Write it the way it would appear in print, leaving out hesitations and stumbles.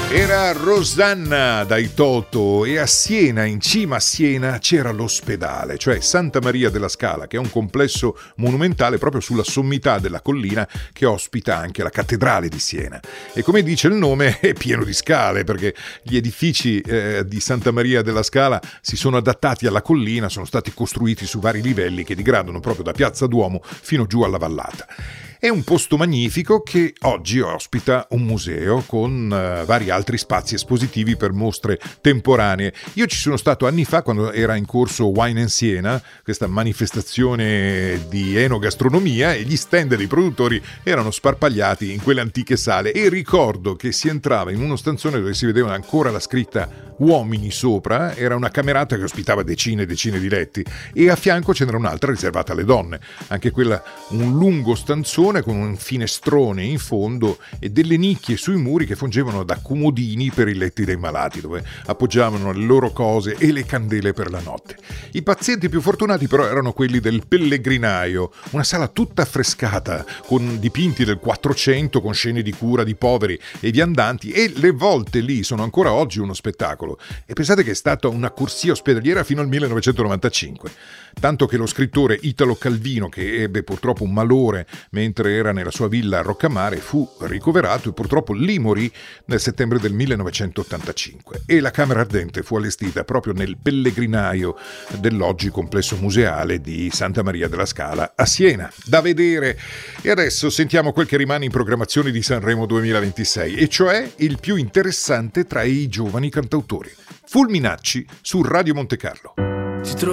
Era Rosanna dai Toto, e a Siena, in cima a Siena, c'era l'ospedale, cioè Santa Maria della Scala, che è un complesso monumentale proprio sulla sommità della collina che ospita anche la cattedrale di Siena. E come dice il nome, è pieno di scale, perché gli edifici di Santa Maria della Scala si sono adattati alla collina, sono stati costruiti su vari livelli che digradano proprio da Piazza Duomo fino giù alla vallata. È un posto magnifico che oggi ospita un museo con vari altri spazi espositivi per mostre temporanee. Io ci sono stato anni fa quando era in corso Wine and Siena, questa manifestazione di enogastronomia, e gli stand dei produttori erano sparpagliati in quelle antiche sale, e ricordo che si entrava in uno stanzone dove si vedeva ancora la scritta uomini sopra, era una camerata che ospitava decine e decine di letti, e a fianco ce n'era un'altra riservata alle donne, anche quella un lungo stanzone con un finestrone in fondo e delle nicchie sui muri che fungevano da comodini per i letti dei malati, dove appoggiavano le loro cose e le candele per la notte. I pazienti più fortunati però erano quelli del Pellegrinaio, una sala tutta affrescata con dipinti del 400 con scene di cura di poveri e viandanti, e le volte lì sono ancora oggi uno spettacolo. E pensate che è stata una corsia ospedaliera fino al 1995, tanto che lo scrittore Italo Calvino, che ebbe purtroppo un malore mentre era nella sua villa a Roccamare, fu ricoverato e purtroppo lì morì nel settembre del 1985, e la Camera Ardente fu allestita proprio nel Pellegrinaio dell'oggi complesso museale di Santa Maria della Scala a Siena, da vedere. E adesso sentiamo quel che rimane in programmazione di Sanremo 2026, e cioè il più interessante tra i giovani cantautori. Fulminacci su Radio Monte Carlo.